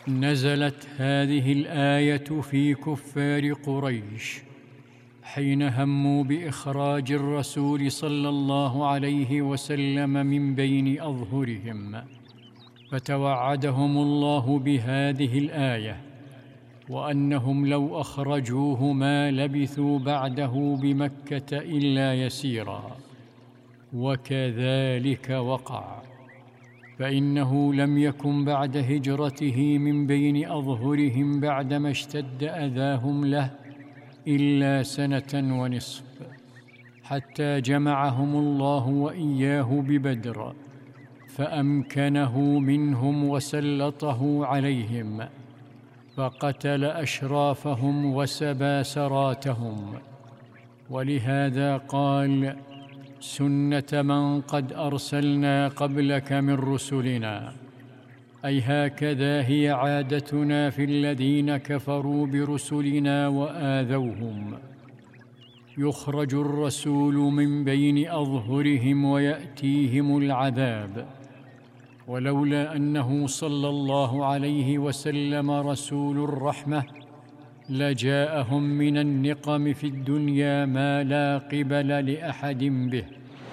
نزلت هذه الآية في كفار قريش حين هموا بإخراج الرسول صلى الله عليه وسلم من بين أظهرهم، فتوعدهم الله بهذه الآية، وأنهم لو أخرجوه ما لبثوا بعده بمكة إلا يسيرا، وكذلك وقع، فإنه لم يكن بعد هجرته من بين أظهرهم بعدما اشتد أذاهم له إلا 1.5 سنة، حتى جمعهم الله وإياه ببدر، فأمكنه منهم وسلطه عليهم، فقتل أشرافهم وسبى سراتهم. ولهذا قال: سنة من قد أرسلنا قبلك من رسلنا، أي هكذا هي عادتنا في الذين كفروا برسلنا وآذوهم. يخرج الرسول من بين أظهرهم ويأتيهم العذاب، ولولا أنه صلى الله عليه وسلم رسول الرحمة لجاءهم من النقم في الدنيا ما لا قبل لأحد به.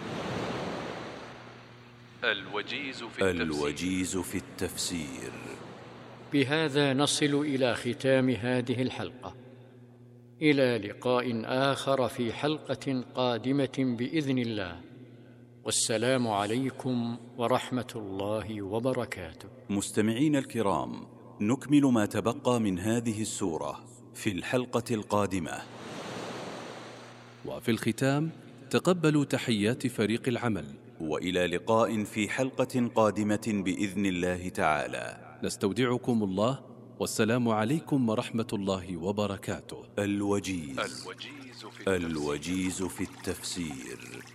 الوجيز في التفسير. بهذا نصل إلى ختام هذه الحلقة، إلى لقاء آخر في حلقة قادمة بإذن الله، والسلام عليكم ورحمة الله وبركاته. مستمعين الكرام، نكمل ما تبقى من هذه السورة في الحلقة القادمة. وفي الختام تقبلوا تحيات فريق العمل، وإلى لقاء في حلقة قادمة بإذن الله تعالى. نستودعكم الله، والسلام عليكم ورحمة الله وبركاته. الوجيز في التفسير.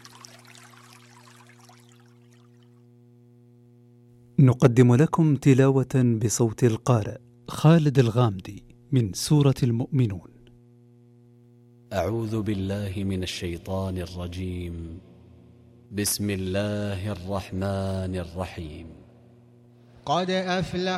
نقدم لكم تلاوة بصوت القارئ خالد الغامدي من سورة المؤمنون. أعوذ بالله من الشيطان الرجيم. بسم الله الرحمن الرحيم. قد أفلح